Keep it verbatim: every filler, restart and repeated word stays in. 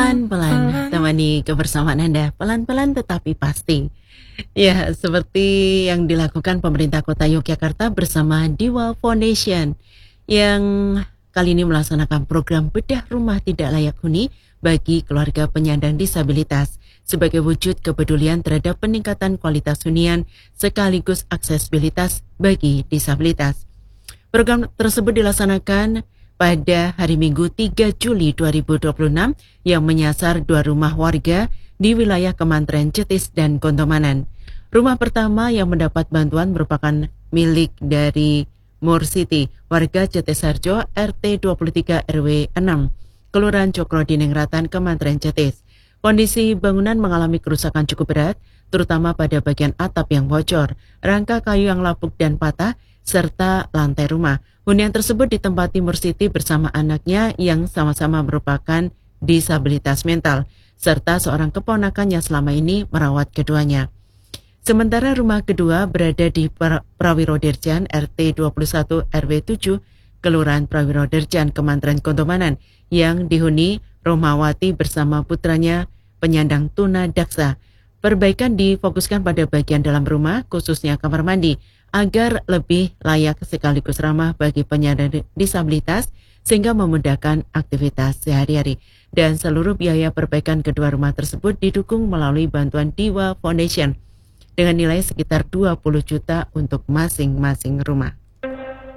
Pelan-pelan temani kebersamaan Anda, pelan-pelan tetapi pasti. Ya, seperti yang dilakukan pemerintah kota Yogyakarta bersama Diwa Foundation yang kali ini melaksanakan program bedah rumah tidak layak huni bagi keluarga penyandang disabilitas sebagai wujud kepedulian terhadap peningkatan kualitas hunian sekaligus aksesibilitas bagi disabilitas. Program tersebut dilaksanakan pada hari Minggu tiga Juli dua ribu dua puluh enam yang menyasar dua rumah warga di wilayah Kementerian Cetis dan Kondomanan. Rumah pertama yang mendapat bantuan merupakan milik dari Mur Siti, warga Cetis Harjo, R T dua puluh tiga R W enam, Kelurahan Cokro Dinengratan, Kementerian Cetis. Kondisi bangunan mengalami kerusakan cukup berat, terutama pada bagian atap yang bocor, rangka kayu yang lapuk dan patah, serta lantai rumah. Hunian tersebut ditempati Mur Siti bersama anaknya yang sama-sama merupakan disabilitas mental, serta seorang keponakan yang selama ini merawat keduanya. Sementara rumah kedua berada di Prawirodirjan R T dua puluh satu R W tujuh, Kelurahan Prawirodirjan, Kementerian Kondomanan, yang dihuni Romawati bersama putranya penyandang tuna daksa. Perbaikan difokuskan pada bagian dalam rumah, khususnya kamar mandi, agar lebih layak sekaligus ramah bagi penyandang disabilitas sehingga memudahkan aktivitas sehari-hari. Dan seluruh biaya perbaikan kedua rumah tersebut didukung melalui bantuan Diwa Foundation dengan nilai sekitar dua puluh juta untuk masing-masing rumah.